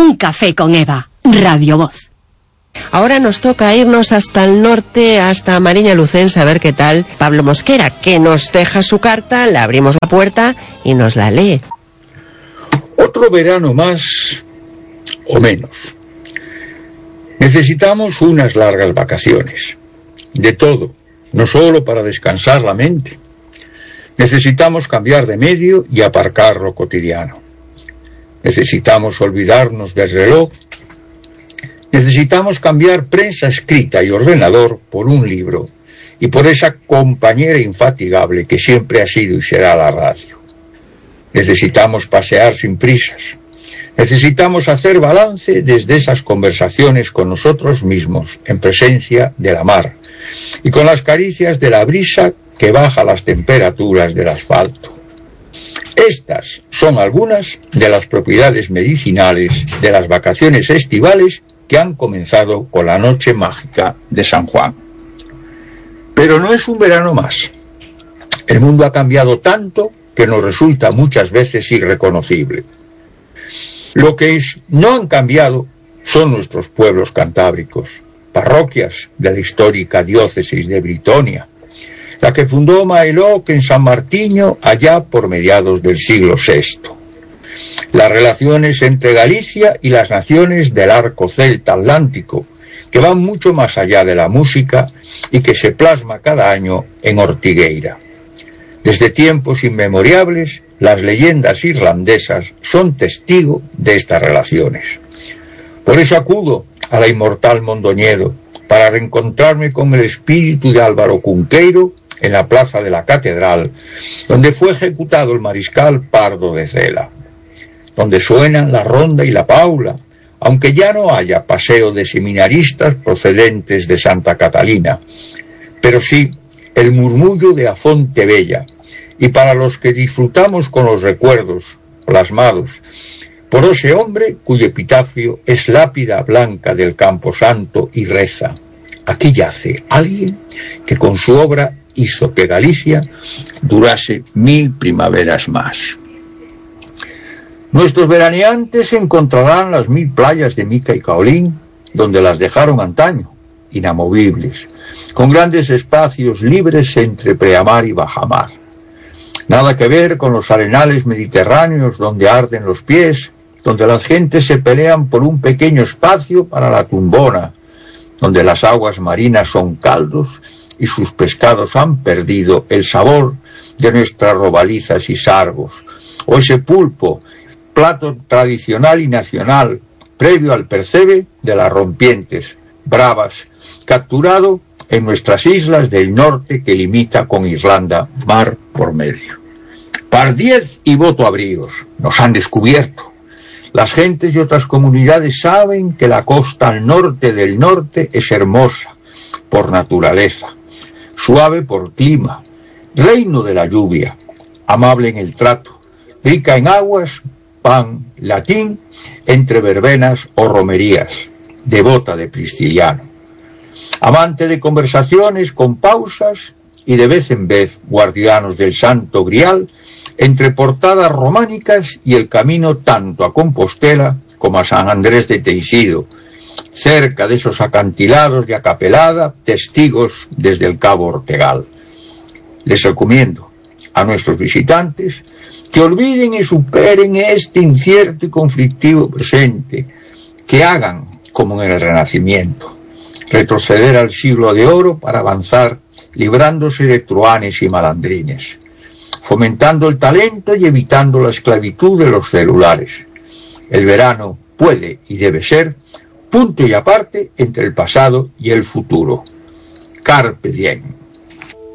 Un café con Eva, Radio Voz. Ahora nos toca irnos hasta el norte, hasta Mariña Lucens, a ver qué tal Pablo Mosquera, que nos deja su carta, le abrimos la puerta y nos la lee. Otro verano más o menos. Necesitamos unas largas vacaciones. De todo, no solo para descansar la mente. Necesitamos cambiar de medio y aparcar lo cotidiano. Necesitamos olvidarnos del reloj. Necesitamos cambiar prensa escrita y ordenador por un libro y por esa compañera infatigable que siempre ha sido y será la radio. Necesitamos pasear sin prisas. Necesitamos hacer balance desde esas conversaciones con nosotros mismos, en presencia de la mar, y con las caricias de la brisa que baja las temperaturas del asfalto. Estas son algunas de las propiedades medicinales de las vacaciones estivales que han comenzado con la noche mágica de San Juan. Pero no es un verano más. El mundo ha cambiado tanto que nos resulta muchas veces irreconocible. Lo que no han cambiado son nuestros pueblos cantábricos, parroquias de la histórica diócesis de Britonia, la que fundó Maeloc en San Martiño allá por mediados del siglo VI. Las relaciones entre Galicia y las naciones del arco celta atlántico, que van mucho más allá de la música y que se plasma cada año en Ortigueira. Desde tiempos inmemorables, las leyendas irlandesas son testigo de estas relaciones. Por eso acudo a la inmortal Mondoñedo, para reencontrarme con el espíritu de Álvaro Cunqueiro en la plaza de la Catedral, donde fue ejecutado el mariscal Pardo de Cela, donde suenan la ronda y la paula, aunque ya no haya paseo de seminaristas procedentes de Santa Catalina, pero sí el murmullo de Afonte Bella, y para los que disfrutamos con los recuerdos plasmados por ese hombre cuyo epitafio es lápida blanca del Camposanto y reza: aquí yace alguien que con su obra hizo que Galicia durase 1000 primaveras más. Nuestros veraneantes encontrarán las 1000 playas de Mica y Caolín, donde las dejaron antaño, inamovibles, con grandes espacios libres entre preamar y bajamar. Nada que ver con los arenales mediterráneos donde arden los pies, donde las gentes se pelean por un pequeño espacio para la tumbona, donde las aguas marinas son caldos y sus pescados han perdido el sabor de nuestras robalizas y sargos, o ese pulpo, plato tradicional y nacional, previo al percebe de las rompientes bravas, capturado en nuestras islas del norte que limita con Irlanda, mar por medio. Pardiez y Voto Abríos nos han descubierto. Las gentes y otras comunidades saben que la costa al norte del norte es hermosa por naturaleza, suave por clima, reino de la lluvia, amable en el trato, rica en aguas, pan, latín, entre verbenas o romerías, devota de Prisciliano, amante de conversaciones con pausas y de vez en vez guardianos del Santo Grial, entre portadas románicas y el camino tanto a Compostela como a San Andrés de Teixido, cerca de esos acantilados de Acapelada, testigos desde el Cabo Ortegal. Les recomiendo a nuestros visitantes que olviden y superen este incierto y conflictivo presente, que hagan como en el Renacimiento, retroceder al siglo de oro para avanzar librándose de truanes y malandrines, fomentando el talento y evitando la esclavitud de los celulares. El verano puede y debe ser punto y aparte entre el pasado y el futuro. Carpe diem.